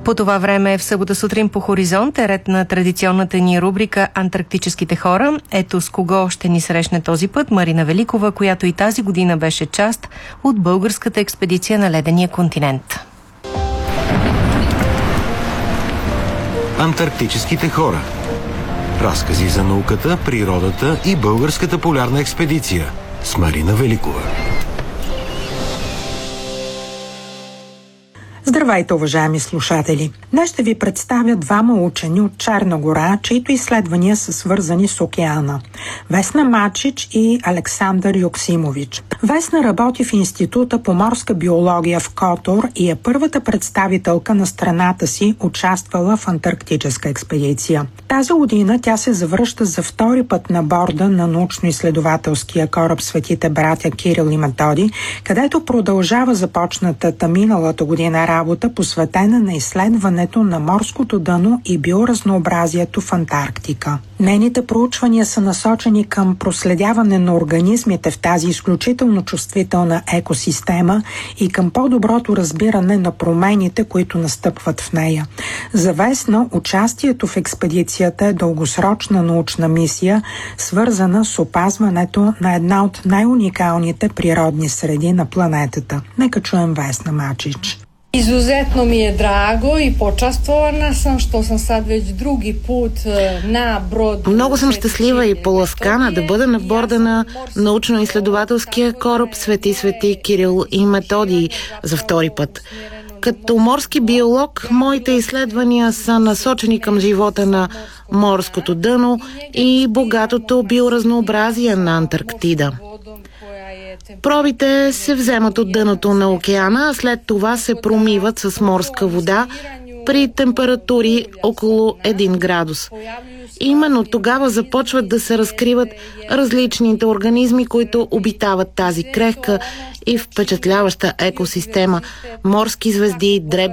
По това време в събота сутрин по Хоризонт е ред на традиционната ни рубрика «Антарктическите хора». Ето с кого ще ни срещне този път Марина Великова, която и тази година беше част от българската експедиция на ледения континент. Антарктическите хора. Разкази за науката, природата и българската полярна експедиция с Марина Великова. Здравейте, уважаеми слушатели! Днес ще ви представя двама учени от Черна гора, чието изследвания са свързани с океана. Весна Мачич и Александър Юксимович. Весна работи в Института по морска биология в Котор и е първата представителка на страната си, участвала в антарктическа експедиция. Тази година тя се завръща за втори път на борда на научно-изследователския кораб Светите братя Кирил и Методий, където продължава започнатата миналата година работа, посветена на изследването на морското дъно и биоразнообразието в Антарктика. Нейните проучвания са насочени към проследяване на организмите в тази изключително чувствителна екосистема и към по-доброто разбиране на промените, които настъпват в нея. За Весна участието в експедицията е дългосрочна научна мисия, свързана с опазването на една от най-уникалните природни среди на планетата. Нека чуем Весна Мачич. Izuzetno mi je drago i počastvovana sam što sam sad već drugi put na brodu. Много съм щастлива и поласкана да бъда на борда на научно-изследователския кораб Свети Кирил и Методий за втори път. Като морски биолог, моите изследвания са насочени към живота на морското дъно и богатото биоразнообразие на Антарктида. Пробите се вземат от дъното на океана, а след това се промиват с морска вода при температури около 1 градус. Именно тогава започват да се разкриват различните организми, които обитават тази крехка и впечатляваща екосистема. Морски звезди, дребни